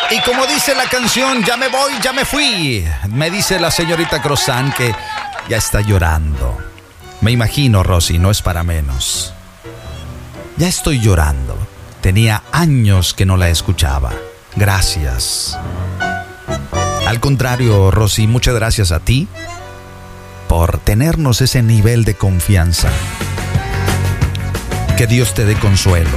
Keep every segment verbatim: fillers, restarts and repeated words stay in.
Y como dice la canción, ya me voy, ya me fui. Me dice la señorita Crozan que ya está llorando. Me imagino, Rosy, no es para menos. Ya estoy llorando. Tenía años que no la escuchaba. Gracias. Al contrario, Rosy, muchas gracias a ti por tenernos ese nivel de confianza. Que Dios te dé consuelo.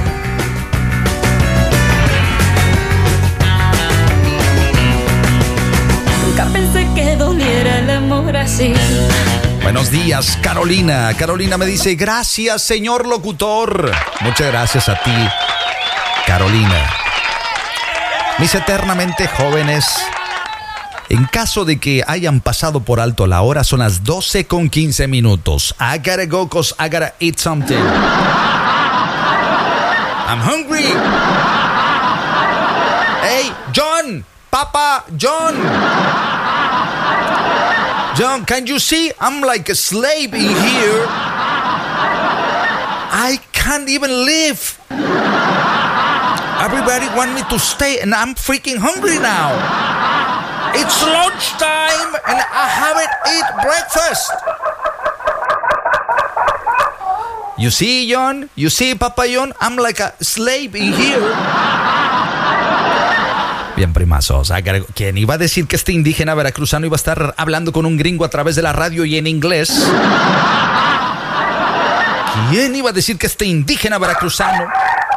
Nunca pensé que doliera el amor así. Buenos días, Carolina. Carolina me dice, gracias, señor locutor. Muchas gracias a ti, Carolina. Mis eternamente jóvenes, en caso de que hayan pasado por alto la hora, son las doce con quince minutos. I gotta go cause I gotta eat something. I'm hungry. Hey, John, Papa, John. John, can you see? I'm like a slave in here. I can't even live. Everybody want me to stay and I'm freaking hungry now. It's lunchtime and I haven't eaten breakfast. You see, John? You see, Papa John? I'm like a slave in here. Bien, primazos. ¿Quién iba a decir que este indígena veracruzano iba a estar hablando con un gringo a través de la radio y en inglés? ¿Quién iba a decir que este indígena veracruzano?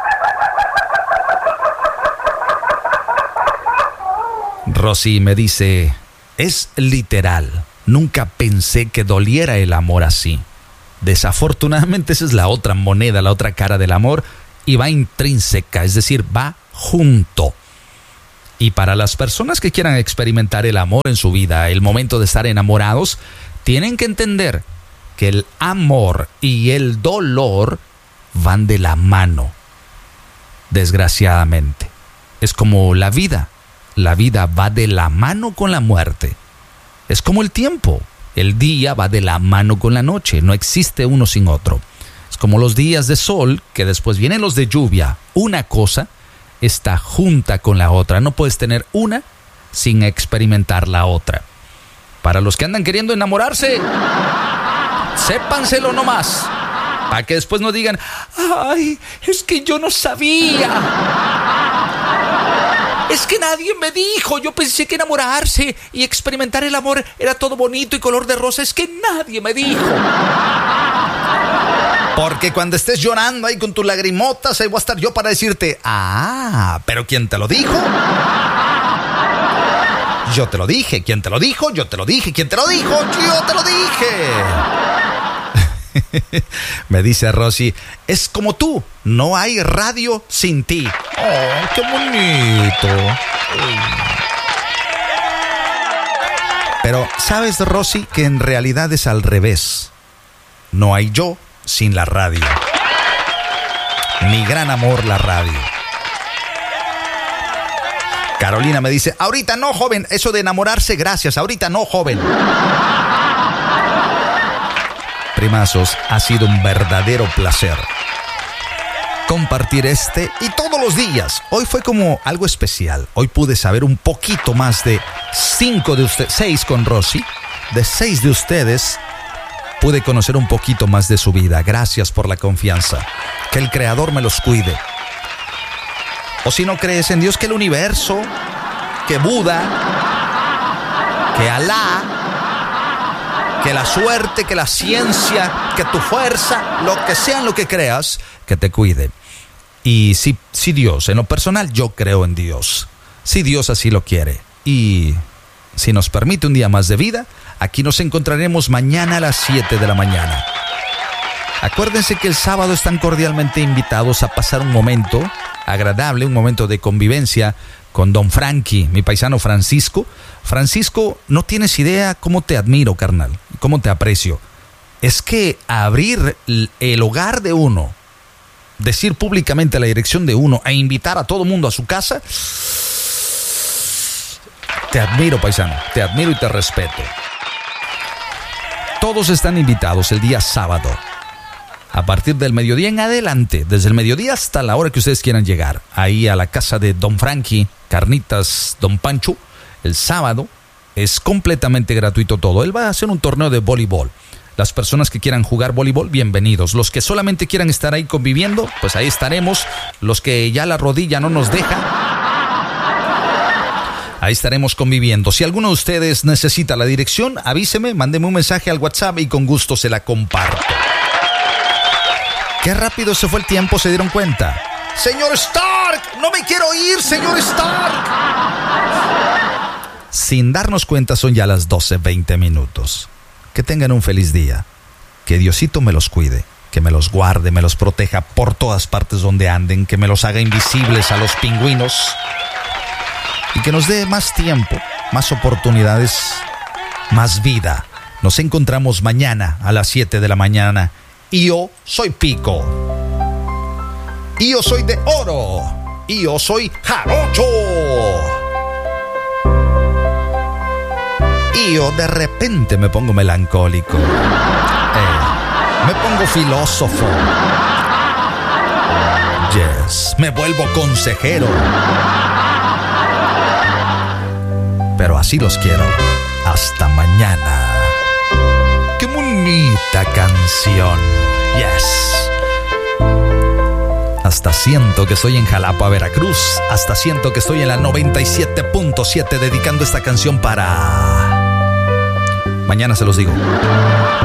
Rosy me dice, es literal. Nunca pensé que doliera el amor así. Desafortunadamente esa es la otra moneda, la otra cara del amor, y va intrínseca, es decir, va junto. Y para las personas que quieran experimentar el amor en su vida, el momento de estar enamorados, tienen que entender que el amor y el dolor van de la mano. Desgraciadamente. Es como la vida. La vida va de la mano con la muerte. Es como el tiempo. El día va de la mano con la noche. No existe uno sin otro. Es como los días de sol, que después vienen los de lluvia. Una cosa está junta con la otra. No puedes tener una sin experimentar la otra. Para los que andan queriendo enamorarse, sépanselo nomás, para que después no digan, ay, es que yo no sabía, es que nadie me dijo, yo pensé que enamorarse y experimentar el amor era todo bonito y color de rosa, es que nadie me dijo. Porque cuando estés llorando ahí con tus lagrimotas, ahí voy a estar yo para decirte, ah, ¿pero quién te lo dijo? Yo te lo dije. ¿Quién te lo dijo? Yo te lo dije. ¿Quién te lo dijo? Yo te lo dije. Me dice Rosy, es como tú, no hay radio sin ti. Oh, qué bonito. Pero, ¿sabes, Rosy, que en realidad es al revés? No hay yo sin la radio. Mi gran amor, la radio. Carolina me dice, ahorita no, joven, eso de enamorarse, gracias, ahorita no, joven. Primazos, ha sido un verdadero placer compartir este y todos los días. Hoy fue como algo especial. Hoy pude saber un poquito más de cinco de ustedes, seis con Rosy, de seis de ustedes. Pude conocer un poquito más de su vida. Gracias por la confianza. Que el Creador me los cuide. O si no crees en Dios, que el universo, que Buda, que Alá, que la suerte, que la ciencia, que tu fuerza, lo que sea en lo que creas, que te cuide. Y si, si Dios, en lo personal, yo creo en Dios. Si Dios así lo quiere. Y si nos permite un día más de vida, aquí nos encontraremos mañana a las siete de la mañana. Acuérdense que el sábado están cordialmente invitados a pasar un momento agradable, un momento de convivencia con don Frankie, mi paisano Francisco. Francisco, no tienes idea cómo te admiro, carnal, cómo te aprecio. Es que abrir el hogar de uno, decir públicamente la dirección de uno e invitar a todo mundo a su casa, te admiro, paisano, te admiro y te respeto. Todos están invitados el día sábado a partir del mediodía en adelante, desde el mediodía hasta la hora que ustedes quieran llegar, ahí a la casa de Don Frankie, Carnitas Don Pancho, el sábado. Es completamente gratuito todo. Él va a hacer un torneo de voleibol. Las personas que quieran jugar voleibol, bienvenidos. Los que solamente quieran estar ahí conviviendo, pues ahí estaremos. Los que ya la rodilla no nos deja, ahí estaremos conviviendo. Si alguno de ustedes necesita la dirección, avíseme, mándeme un mensaje al WhatsApp y con gusto se la comparto. Qué rápido se fue el tiempo, ¿se dieron cuenta? ¡Señor Stark! ¡No me quiero ir, señor Stark! Sin darnos cuenta son ya las doce veinte minutos. Que tengan un feliz día. Que Diosito me los cuide, que me los guarde, me los proteja por todas partes donde anden, que me los haga invisibles a los pingüinos y que nos dé más tiempo, más oportunidades, más vida. Nos encontramos mañana a las siete de la mañana y yo soy Pico. Y yo soy de oro. Y yo soy jarocho. Y yo de repente me pongo melancólico. Eh, me pongo filósofo. Yes, me vuelvo consejero. Pero así los quiero. Hasta mañana. ¡Qué bonita canción! Yes. Hasta siento que estoy en Jalapa, Veracruz. Hasta siento que estoy en la noventa y siete punto siete dedicando esta canción para... Mañana se los digo.